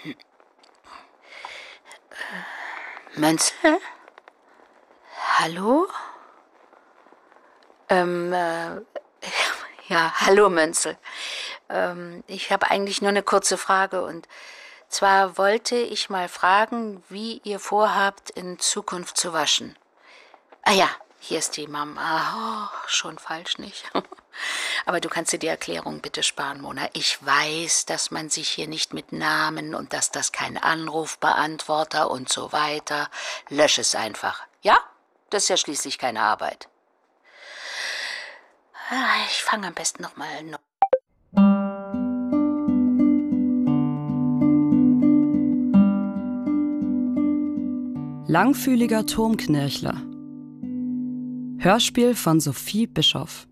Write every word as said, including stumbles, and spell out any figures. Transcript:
Mönzel? Hallo? Ähm, äh, ja, hallo Mönzel. Ähm, ich habe eigentlich nur eine kurze Frage und zwar wollte ich mal fragen, wie ihr vorhabt, in Zukunft zu waschen. Ah ja, hier ist die Mama. Oh, schon falsch, nicht? Aber du kannst dir die Erklärung bitte sparen, Mona. Ich weiß, dass man sich hier nicht mit Namen und dass das kein Anrufbeantworter und so weiter. Lösch es einfach. Ja? Das ist ja schließlich keine Arbeit. Ah, ich fange am besten nochmal neu. Langfühliger Turmknirchler. Hörspiel von Sophie Bischoff.